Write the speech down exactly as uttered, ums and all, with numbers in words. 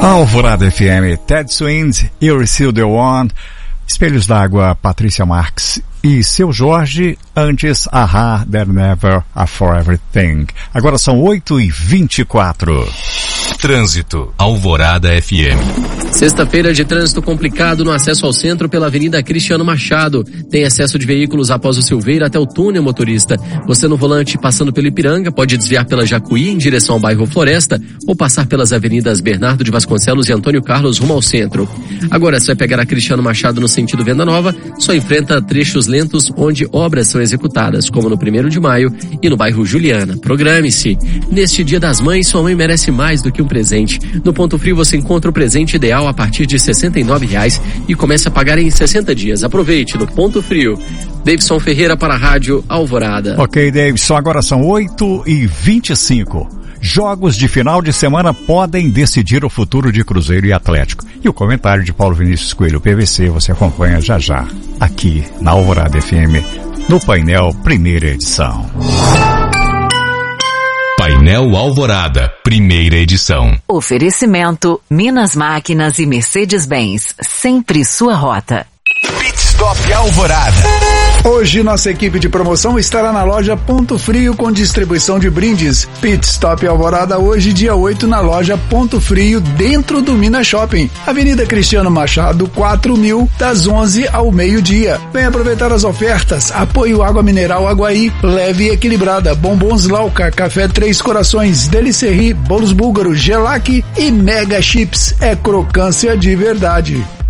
Alvorada F M, Ted Swind, You're Still the One, Espelhos d'Água, Patrícia Marques e Seu Jorge, antes Aha, There Never a For Everything. Agora são oito e vinte e quatro. Trânsito, Alvorada F M. Sexta-feira de trânsito complicado no acesso ao centro pela Avenida Cristiano Machado. Tem excesso de veículos após o Silveira até o túnel, motorista. Você no volante passando pelo Ipiranga pode desviar pela Jacuí em direção ao bairro Floresta ou passar pelas avenidas Bernardo de Vasconcelos e Antônio Carlos rumo ao centro. Agora, se vai pegar a Cristiano Machado no sentido Venda Nova, só enfrenta trechos lentos onde obras são executadas, como no primeiro de maio e no bairro Juliana. Programe-se. Neste Dia das Mães, sua mãe merece mais do que um presente. No Ponto Frio você encontra o presente ideal a partir de sessenta e nove reais e começa a pagar em sessenta dias. Aproveite no Ponto Frio. Davidson Ferreira para a Rádio Alvorada. Ok, Davidson, agora são oito e vinte e cinco. Jogos de final de semana podem decidir o futuro de Cruzeiro e Atlético. E o comentário de Paulo Vinícius Coelho, P V C, você acompanha já já, aqui na Alvorada F M, no Painel Primeira Edição. Painel Alvorada, primeira edição. Oferecimento, Minas Máquinas e Mercedes-Benz, sempre sua rota. Pit Stop Alvorada. Hoje nossa equipe de promoção estará na loja Ponto Frio com distribuição de brindes. Pit Stop Alvorada hoje, dia oito, na loja Ponto Frio, dentro do Minas Shopping. Avenida Cristiano Machado, quatro mil, das onze ao meio-dia. Vem aproveitar as ofertas. Apoio Água Mineral Aguaí, leve e equilibrada. Bombons Lauca, Café Três Corações, Delicerri, Bolos Búlgaro, Gelac e Mega Chips. É crocância de verdade.